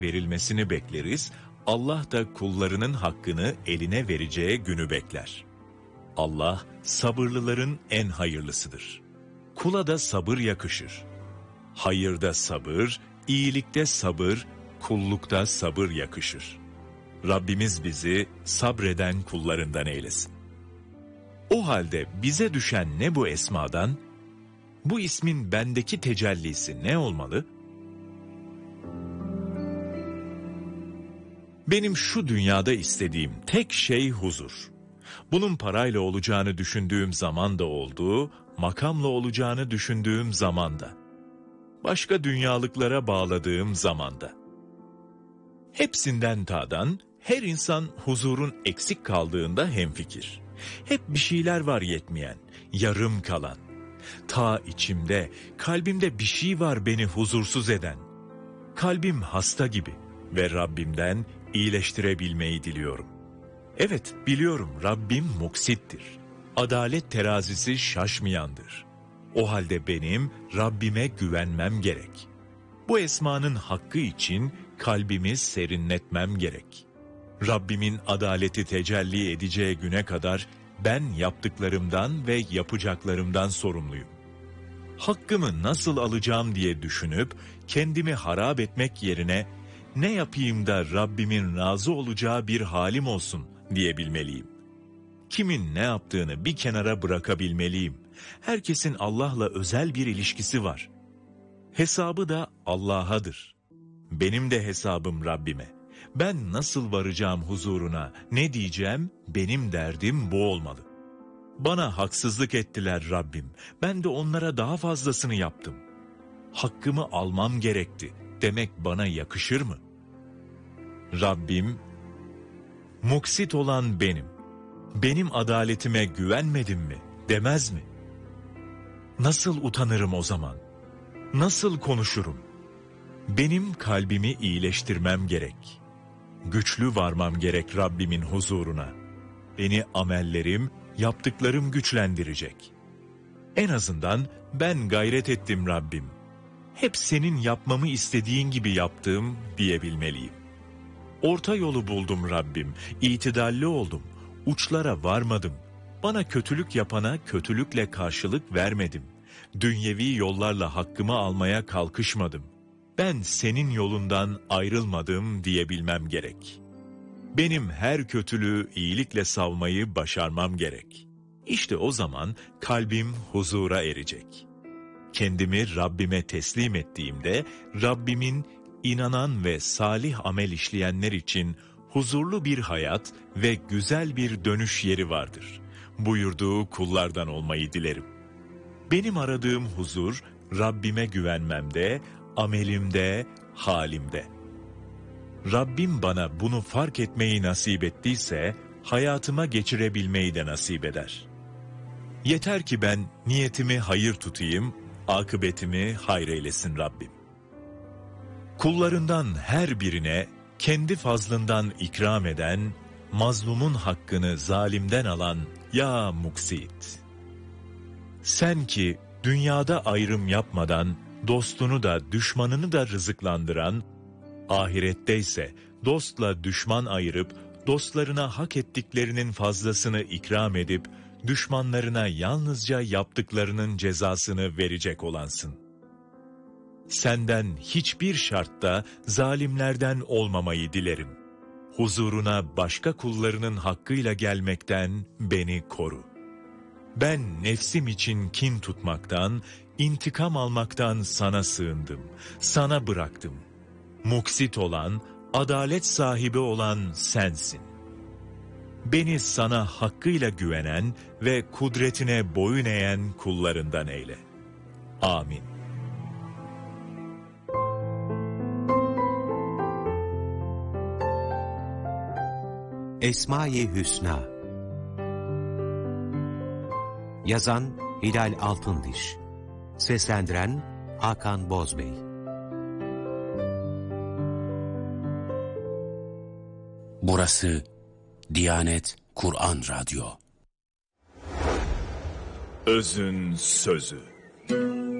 verilmesini bekleriz, Allah da kullarının hakkını eline vereceği günü bekler. Allah, sabırlıların en hayırlısıdır. Kula da sabır yakışır. Hayırda sabır, iyilikte sabır, kullukta sabır yakışır. Rabbimiz bizi sabreden kullarından eylesin. O halde bize düşen ne bu esmadan? Bu ismin bendeki tecellisi ne olmalı? Benim şu dünyada istediğim tek şey huzur. Bunun parayla olacağını düşündüğüm zaman da oldu, makamla olacağını düşündüğüm zaman da. Başka dünyalıklara bağladığım zaman da. Hepsinden tadan, her insan huzurun eksik kaldığında hemfikir. Hep bir şeyler var yetmeyen, yarım kalan. Ta içimde, kalbimde bir şey var beni huzursuz eden. Kalbim hasta gibi ve Rabbimden iyileştirebilmeyi diliyorum. Evet, biliyorum Rabbim muksittir. Adalet terazisi şaşmayandır. O halde benim Rabbime güvenmem gerek. Bu esmanın hakkı için kalbimi serinletmem gerek. Rabbimin adaleti tecelli edeceği güne kadar ben yaptıklarımdan ve yapacaklarımdan sorumluyum. Hakkımı nasıl alacağım diye düşünüp kendimi harap etmek yerine ne yapayım da Rabbimin razı olacağı bir halim olsun diyebilmeliyim. Kimin ne yaptığını bir kenara bırakabilmeliyim. Herkesin Allah'la özel bir ilişkisi var. Hesabı da Allah'adır. Benim de hesabım Rabbime. Ben nasıl varacağım huzuruna, ne diyeceğim, benim derdim bu olmalı. Bana haksızlık ettiler Rabbim, ben de onlara daha fazlasını yaptım. Hakkımı almam gerekti demek bana yakışır mı? Rabbim, muksit olan benim adaletime güvenmedin mi demez mi? Nasıl utanırım o zaman? Nasıl konuşurum? Benim kalbimi iyileştirmem gerek. Güçlü varmam gerek Rabbimin huzuruna. Beni amellerim, yaptıklarım güçlendirecek. En azından ben gayret ettim Rabbim. Hep senin yapmamı istediğin gibi yaptım diyebilmeliyim. Orta yolu buldum Rabbim, itidalli oldum, uçlara varmadım. Bana kötülük yapana kötülükle karşılık vermedim. Dünyevi yollarla hakkımı almaya kalkışmadım. Ben senin yolundan ayrılmadım diyebilmem gerek. Benim her kötülüğü iyilikle savmayı başarmam gerek. İşte o zaman kalbim huzura erecek. Kendimi Rabbime teslim ettiğimde Rabbimin inanan ve salih amel işleyenler için huzurlu bir hayat ve güzel bir dönüş yeri vardır. Buyurduğu kullardan olmayı dilerim. Benim aradığım huzur Rabbime güvenmemde, amelimde, halimde. Rabbim bana bunu fark etmeyi nasip ettiyse hayatıma geçirebilmeyi de nasip eder. Yeter ki ben niyetimi hayır tutayım, akıbetimi hayır eylesin Rabbim. Kullarından her birine kendi fazlından ikram eden, mazlumun hakkını zalimden alan ya muksit. Sen ki dünyada ayrım yapmadan dostunu da düşmanını da rızıklandıran, ahirette ise dostla düşman ayırıp dostlarına hak ettiklerinin fazlasını ikram edip düşmanlarına yalnızca yaptıklarının cezasını verecek olansın. Senden hiçbir şartta zalimlerden olmamayı dilerim. Huzuruna başka kullarının hakkıyla gelmekten beni koru. Ben nefsim için kin tutmaktan, intikam almaktan sana sığındım, sana bıraktım. Muksit olan, adalet sahibi olan sensin. Beni sana hakkıyla güvenen ve kudretine boyun eğen kullarından eyle. Amin. Esma-i Hüsna. Yazan Hilal Altındiş. Seslendiren Hakan Bozbey. Burası Diyanet Kur'an Radyo. Özün sözü.